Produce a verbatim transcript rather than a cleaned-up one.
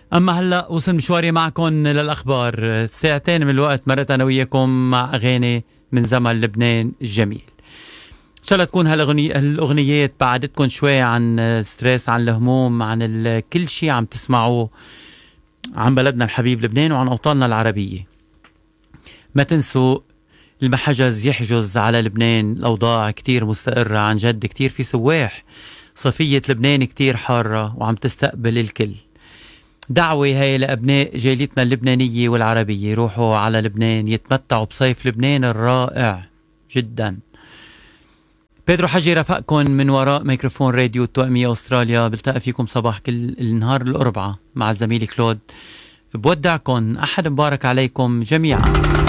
أما هلأ وصل مشواري معكم للأخبار. ساعتين من الوقت مرت أنا وياكم مع أغاني من زمن لبنان الجميل. إن شاء الله تكون هالأغني... هالأغنيات بعدتكم شوي عن ستريس، عن الهموم، عن ال... كل شيء عم تسمعوه عن بلدنا الحبيب لبنان وعن أوطاننا العربية. ما تنسوا المحجز يحجز على لبنان، الأوضاع كتير مستقرة عن جد، كتير في سواح، صيفية لبنان كتير حارة وعم تستقبل الكل. دعوة هاي لأبناء جاليتنا اللبنانية والعربية، روحوا على لبنان يتمتعوا بصيف لبنان الرائع جدا. بيدرو حجي رفقكم من وراء ميكروفون راديو التوأمية أستراليا. بلتقى فيكم صباح كل النهار الأربعاء مع زميلي كلود. بودعكم، أحد مبارك عليكم جميعا.